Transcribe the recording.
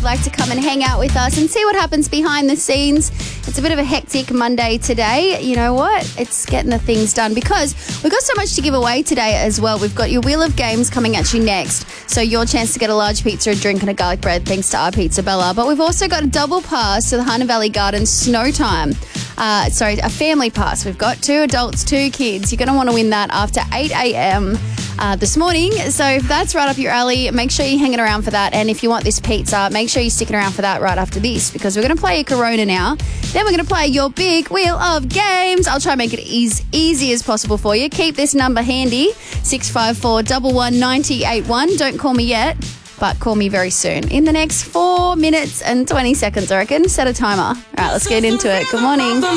like to come and hang out with us and see what happens behind the scenes. It's a bit of a hectic Monday today. You know what? It's getting the things done because we've got so much to give away today as well. We've got your Wheel of Games coming at you next. So your chance to get a large pizza, a drink and a garlic bread thanks to our Pizza Bella. But we've also got a double pass to the Hunter Valley Gardens Snow Time. A family pass. We've got 2 adults, 2 kids. You're going to want to win that after 8 a.m. This morning. So if that's right up your alley, make sure you're hanging around for that. And if you want this pizza, make sure you're sticking around for that right after this because we're going to play a Corona now. Then we're going to play your big Wheel of Games. I'll try and make it as easy as possible for you. Keep this number handy, 654 11 981. Don't call me yet, but call me very soon. In the next 4 minutes and 20 seconds, I reckon. Set a timer. All right, let's get into it. Good morning.